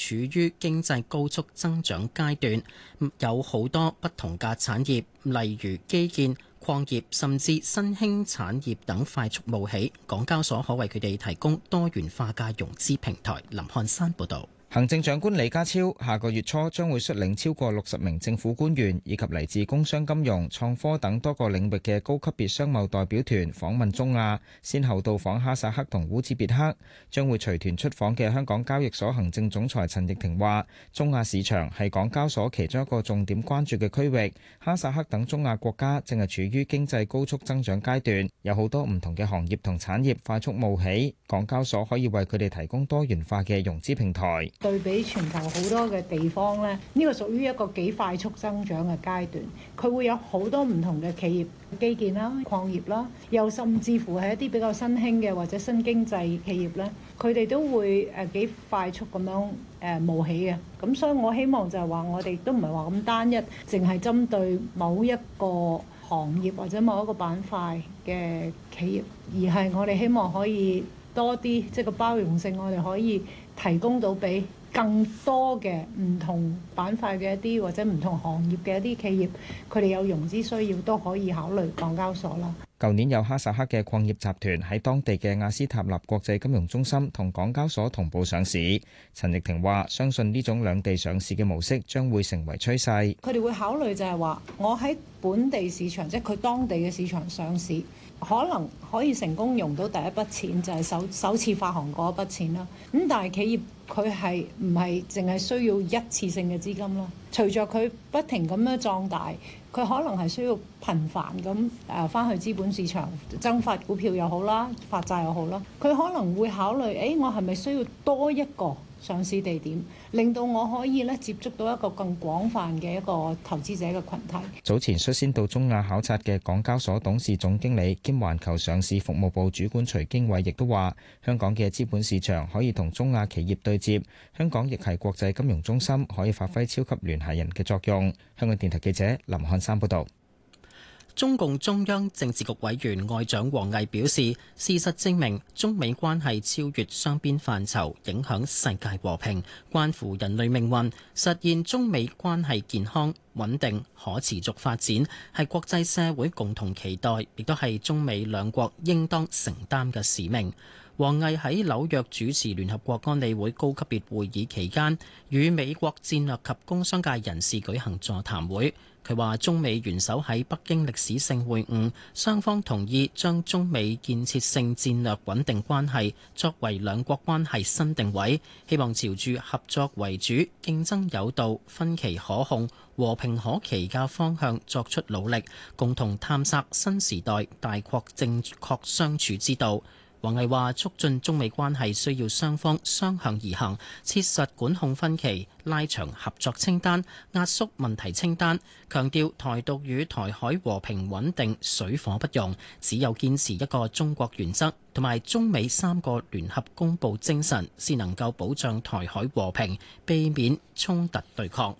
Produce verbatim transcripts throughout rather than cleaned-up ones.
處於經濟高速增長階段，有好多不同嘅產業，例如基建、礦業甚至新興產業等快速冒起，港交所可為佢哋提供多元化嘅融資平台。林漢山報導。 行政長官李家超下個月初將會率領超過六十名政府官員以及嚟自工商、金融、創科等多個領域嘅高級別商貿代表團訪問中亞，先後到訪哈薩克同烏茲別克。將會隨團出訪嘅香港交易所行政總裁陳翊庭話，中亞市場係港交所其中一個重點關注嘅區域。哈薩克等中亞國家正係處於經濟高速增長階段，有好多唔同嘅行業同產業快速冒起，港交所可以為佢哋提供多元化嘅融資平台。 對比全球好多嘅地方咧，呢個屬於一個幾快速增長嘅階段，佢會有好多唔同嘅企業，基建啦、礦業啦，又甚至乎係一啲比較新興嘅或者新經濟企業咧，佢哋都會誒幾快速咁樣誒冒起嘅。咁所以我希望就係話，我哋都唔係話咁單一，淨係針對某一個行業或者某一個板塊嘅企業，而係我哋希望可以多啲，即係個包容性，我哋可以提供到俾更多嘅唔同板塊嘅一啲或者唔同行業嘅一啲企業，佢哋有融資需要都可以考慮港交所啦。 舊年有哈薩克嘅礦業集團喺當地嘅亞斯塔納國際金融中心同港交所同步上市。陳翊庭話：相信呢種兩地上市嘅模式將會成為趨勢。 佢哋會考慮就係話，我喺本地市場，即係佢當地嘅市場上市，可能可以成功用到第一筆錢，就係首首次發行嗰一筆錢啦。咁但係企業佢係唔係淨係需要一次性嘅資金啦？隨着佢不停咁樣壯大，佢可能係需要頻繁咁誒翻去資本市場增發股票又好啦，發債又好啦。佢可能會考慮，誒我係咪需要多一個上市地點，令到我可以咧接觸到一個更廣泛嘅一個投資者嘅群體。 早前率先到中亞考察嘅港交所董事總經理兼環球上市服務部主管徐經緯亦都話，香港嘅資本市場可以同中亞企業對接，香港亦係國際金融中心，可以發揮超級聯繫人嘅作用。香港電台記者林漢山報道。 中共中央政治局委員外長王毅表示，事實證明中美關係超越雙邊範疇，影響世界和平，關乎人類命運，實現中美關係健康、穩定、可持續發展，係國際社會共同期待，亦都係中美兩國應當承擔嘅使命。王毅喺紐約主持聯合國安理會高級別會議期間，與美國戰略及工商界人士舉行座談會。佢話中美元首喺北京歷史性會晤，雙方同意將中美建設性戰略穩定關係作為兩國關係新定位，希望朝住合作為主、競爭有道、分歧可控、和平可期嘅方向作出努力，共同探索新時代大國正確相處之道。王毅話：促進中美關係需要雙方雙向而行，切實管控分歧，拉長合作清單，壓縮問題清單。強調台獨與台海和平穩定水火不容，只有堅持一個中國原則同埋中美三個聯合公佈精神，先能夠保障台海和平，避免衝突對抗。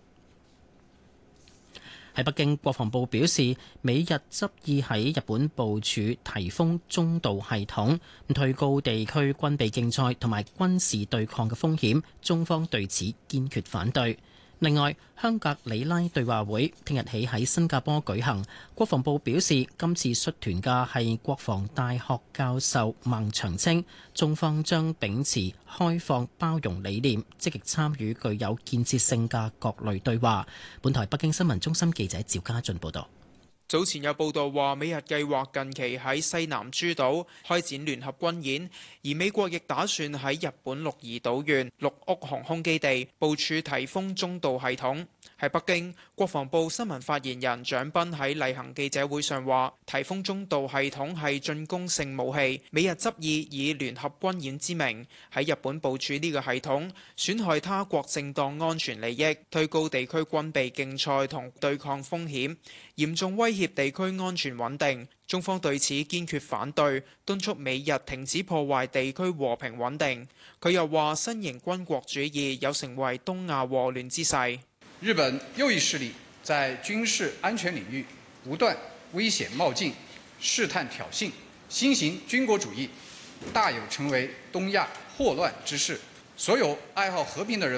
喺北京，國防部表示，美日執意喺日本部署颱風中導系統，推高地區軍備競賽同埋軍事對抗嘅風險，中方對此堅決反對。另外，香格里拉對話會聽日起喺新加坡舉行。國防部表示，今次率團嘅係國防大學教授孟長青，中方將秉持開放包容理念，積極參與具有建設性嘅各類對話。本台北京新聞中心記者趙家俊報道。 早前有報道話，美日計劃近期喺西南諸島開展聯合軍演，而美國亦打算喺日本鹿兒島縣鹿屋航空基地部署颱風中導系統。喺北京，國防部新聞發言人蔣斌喺例行記者會上話，颱風中導系統係進攻性武器，美日執意以聯合軍演之名喺日本部署呢個系統，損害他國正當安全利益，推高地區軍備競賽同對抗風險，嚴重威脅地區安全穩定。中方對此堅決反對，敦促美日停止破壞地區和平穩定。佢又話，新型軍國主義有成為東亞禍亂之勢。 日本右翼勢力在軍事安全領域不斷危險冒進、試探挑釁，新型軍國主義大有成為東亞禍亂之勢。所有愛好和平的人